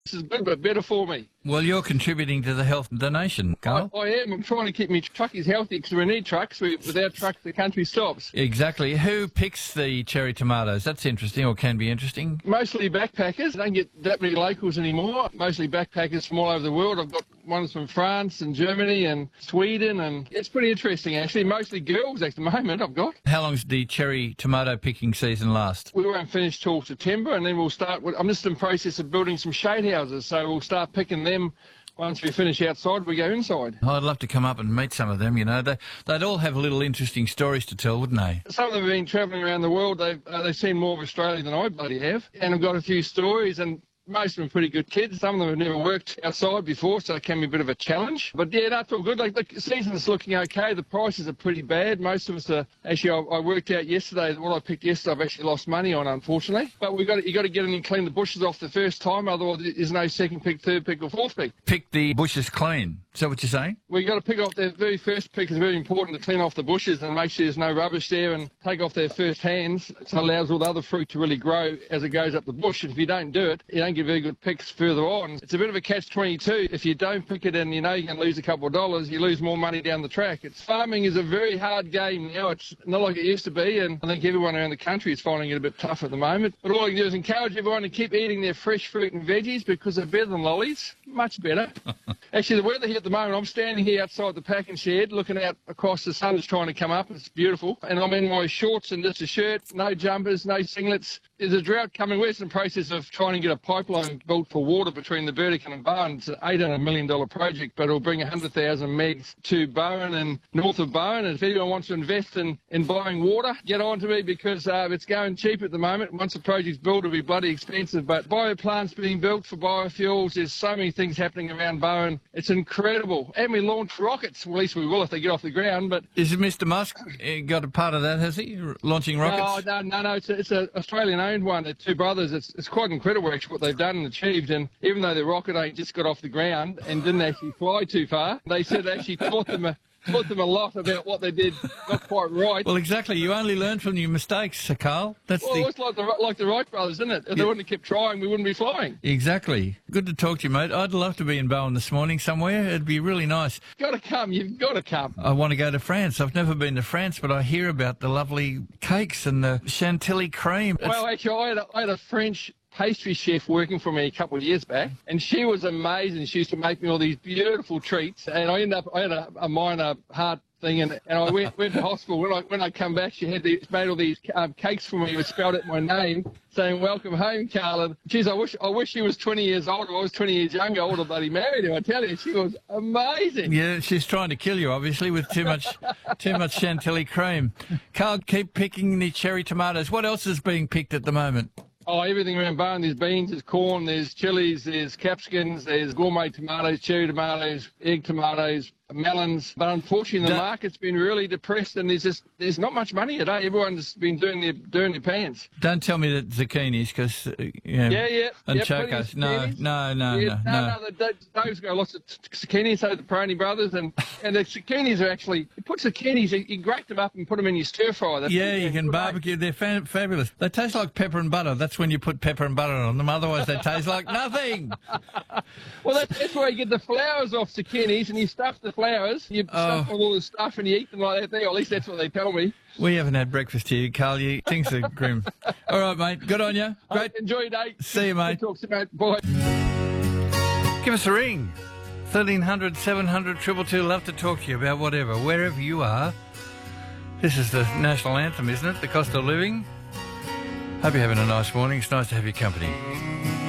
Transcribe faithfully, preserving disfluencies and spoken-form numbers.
This is good, but better for me. Well, you're contributing to the health donation, Carl. I, I am. I'm trying to keep my truckies healthy because we need trucks. We, without trucks, the country stops. Exactly. Who picks the cherry tomatoes? That's interesting, or can be interesting. Mostly backpackers. Don't get that many locals anymore. Mostly backpackers from all over the world. I've got ones from France and Germany and Sweden, and it's pretty interesting, actually. Mostly girls at the moment, I've got. How long's the cherry tomato picking season last? We won't finish till September, and then we'll start with... I'm just in the process of building some shade houses, so we'll start picking them. Once we finish outside, we go inside. I'd love to come up and meet some of them, you know. They, they'd all have little interesting stories to tell, wouldn't they? Some of them have been travelling around the world. They've, uh, they've seen more of Australia than I bloody have. And I've got a few stories, and most of them are pretty good kids. Some of them have never worked outside before, so it can be a bit of a challenge. But yeah, that's all good. Like, the season's looking okay. The prices are pretty bad. Most of us are... Actually, I, I worked out yesterday that what I picked yesterday I've actually lost money on, unfortunately. But we got you got to get in and clean the bushes off the first time, otherwise there's no second pick, third pick or fourth pick. Pick the bushes clean. Is that what you're saying? Well, you got to pick off their very first pick. Is very important to clean off the bushes and make sure there's no rubbish there, and take off their first hands. So it allows all the other fruit to really grow as it goes up the bush. And if you don't do it, you don't get very good picks further on. It's a bit of a catch twenty-two. If you don't pick it and you know you're going to lose a couple of dollars, you lose more money down the track. It's farming is a very hard game now. It's not like it used to be, and I think everyone around the country is finding it a bit tough at the moment. But all I can do is encourage everyone to keep eating their fresh fruit and veggies because they're better than lollies. Much better. Actually, the weather here at the moment, I'm standing here outside the packing shed looking out across. The sun is trying to come up. It's beautiful. And I'm in my shorts and just a shirt, no jumpers, no singlets. There's a drought coming. We're in the process of trying to get a pipeline built for water between the Burdekin and Bowen. It's an eight hundred million dollars project, but it'll bring one hundred thousand megs to Bowen and north of Bowen. And if anyone wants to invest in, in buying water, get on to me because uh, it's going cheap at the moment. Once the project's built, it'll be bloody expensive. But bioplants being built for biofuels. There's so many things happening around Bowen. It's incredible. And we launch rockets. Well, at least we will if they get off the ground. But is Mister Musk got a part of that, has he? Launching rockets? No, no, no. no. It's an it's a Australian-owned one. They're two brothers. It's, it's quite incredible, actually, what they've done and achieved. And even though the rocket ain't just got off the ground and didn't actually fly too far, they said it actually taught them a taught them a lot about what they did not quite right. Well, exactly. You only learn from your mistakes, Sir Carl. That's well, the... it's like the, like the Wright brothers, isn't it? If yeah. they wouldn't have kept trying, we wouldn't be flying. Exactly. Good to talk to you, mate. I'd love to be in Bowen this morning somewhere. It'd be really nice. Got to come. You've got to come. I want to go to France. I've never been to France, but I hear about the lovely cakes and the chantilly cream. Well, it's... actually, I had, a, I had a French pastry chef working for me a couple of years back, and she was amazing. She used to make me all these beautiful treats, and I ended up, I had a, a minor heart thing, and, and I went, went to hospital. When I when I come back, she had these, made all these um, cakes for me, which spelled out my name, saying "Welcome home, Carl." And geez, I wish I wish she was twenty years older. I was twenty years younger. I would have bloody married her. I tell you, she was amazing. Yeah, she's trying to kill you, obviously, with too much too much chantilly cream. Carl, keep picking the cherry tomatoes. What else is being picked at the moment? Oh, everything around Bowen. There's beans, there's corn, there's chilies, there's capsicums, there's gourmet tomatoes, cherry tomatoes, egg tomatoes, melons. But unfortunately, the that, market's been really depressed, and there's just there's not much money today. Everyone's been doing their doing their pants. Don't tell me that zucchinis, because uh, you know, yeah, yeah, and yep, chocos. No, no, no, yeah, no, no, no. no. The, those got lots of zucchinis. So the Peroni brothers, and and the zucchinis are actually you put zucchinis, you, you grate them up and put them in your stir fry. That's yeah, you can barbecue. They're fa fabulous. They taste like pepper and butter. That's when you put pepper and butter on them. Otherwise, they taste like nothing. Well, that's, that's where you get the flowers off zucchinis, and you stuff the flowers. You Oh. stuff all the stuff, and you eat them like that. There, or at least that's what they tell me. We haven't had breakfast here, Carl. You things are grim. All right, mate. Good on you. Great. Enjoy your day. See you, mate. Talk to you, mate. Bye. Give us a ring. thirteen hundred, seven hundred, two two two. Love to talk to you about whatever, wherever you are. This is the national anthem, isn't it? The cost of living. Hope you're having a nice morning. It's nice to have your company.